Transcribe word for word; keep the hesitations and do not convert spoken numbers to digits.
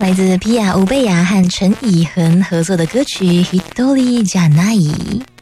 来自皮亚乌贝亚和陈以恒合作的歌曲《Hitori Janai》。